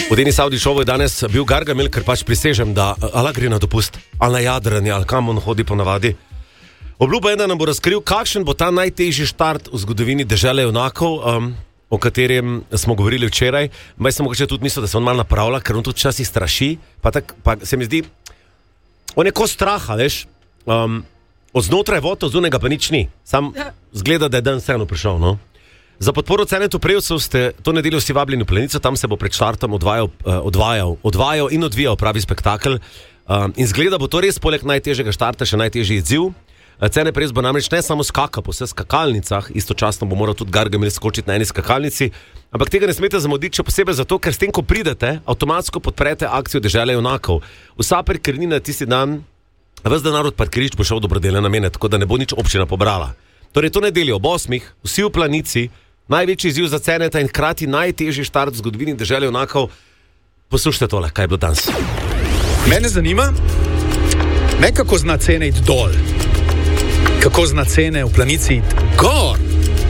V Denis Audi šovu je danes bil Gargamel, ker pač prisežem, da ala gre na dopust, ali na jadranje, ali kam on hodi ponavadi. Obljuba je, da nam bo razkril, kakšen bo ta najtežji štart v zgodovini dežele junakov, o katerem smo govorili včeraj. Maj sem mogoče tudi mislil, da se on malo napravlja, ker on tudi včasih straši, pa se mi zdi, on je ko straha, veš, od znotraj vod, od zunega pa nič ni. Sam zgleda, da je dan vseeno prišel, no. Za podporo Cenetu Prevcev ste to nedeljo vsi vabljeni v Planico, tam se bo pred štartom odvajal in odvijal pravi spektakel. In zgleda bo to res poleg najtežjega štarta še najtežji izziv. Cene Prevc bo namreč ne samo skaka po vseh skakalnicah, istočasno bo moral tudi Gargamel skočiti na eni skakalnici, ampak tega ne smete zamuditi, še posebej zato, ker s tem, ko pridete, avtomatsko podprete akcijo Dežele junakov. Vsa parkirnina tisti dan, ves denar od parkirišč bo šel v dobrodelne namene, tako da ne bo nič občina pobrala. Torej to nedeljo ob 8, vsi v Planici, največji izziv za Ceneta in hkrati najtežji štart v zgodovini Dežele junakov. Poslušajte tole, kaj je bilo danes. Mene zanima, nekako zna cene iti dol. Kako zna cene v Planici iti gor?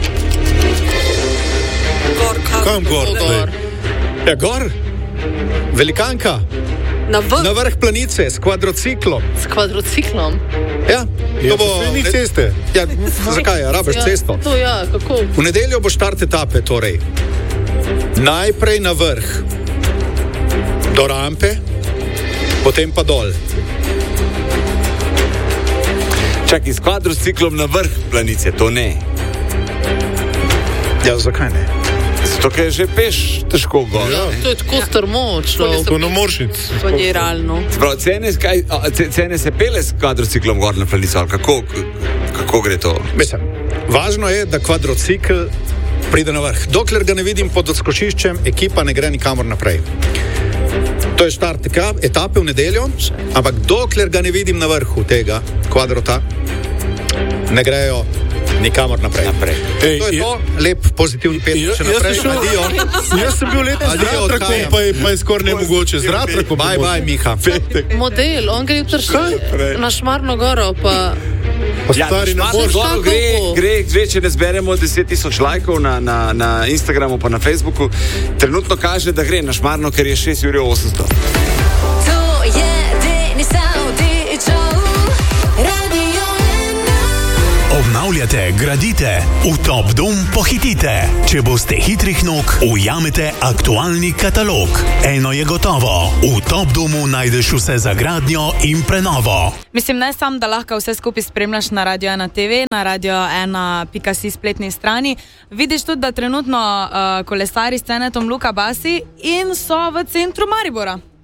Kam gor? Ja, gor. Velikanka. Na vrh Planice s kvadrociklom. S kvadrociklom? Ja, to bo... Ni ceste. Ja, zakaj? Rabiš cesto. To ja, kako? V nedeljo bo štart etape, torej. Najprej na vrh. Do rampe, potem pa dol. Čakaj, s kvadrociklom na vrh Planice, to ne. Ja, zakaj ne? Zato, ker je že peš težko gor. Ja, to je tako strmo, človek. To ne moreš iti. To ni realno. Sprav, cene se pele s kvadrociklom gor na Planico, ali kako gre to? Mislim, važno je, da kvadrocikl pride na vrh. Dokler ga ne vidim pod odskočiščem, ekipa ne gre nikamor naprej. To je štart etape v nedeljo, ampak dokler ga ne vidim na vrhu tega kvadrota, ne grejo nikamor naprej. Ej, to je to, lep, pozitivni pet, še naprej. Jaz sem bil letos z ratrakom, pa je skoraj nemogoče. Z ratrakom. Bye, Miha. Model, on gre jutri na Šmarno goro, pa... Stari na Šmarno gre, če ne zberemo 10,000 lajkov na Instagramu pa na Facebooku, trenutno kaže, da gre na Šmarno, ker je 6,800 €. To je Denis Audi Show, Radio 1. Obnavljate, gradite, v Top Dom pohitite. Če boste hitrih nog, ujamete aktualni katalog. Eno je gotovo, v Top Domu najdeš vse za gradnjo in prenovo. Mislim, ne sam, da lahko vse skupaj spremljaš na Radio 1 TV, na radio1.si spletni strani. Vidiš tudi, da trenutno kolesari s Cenetom Luka Basi in so v centru Maribora.